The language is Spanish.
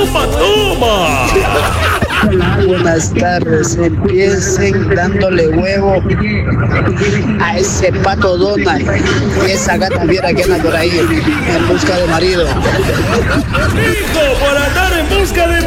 toma, toma. Buenas tardes, empiecen dándole huevo a ese pato Donald y esa gata fiera que anda por ahí en busca de marido. Hijo, por andar en busca de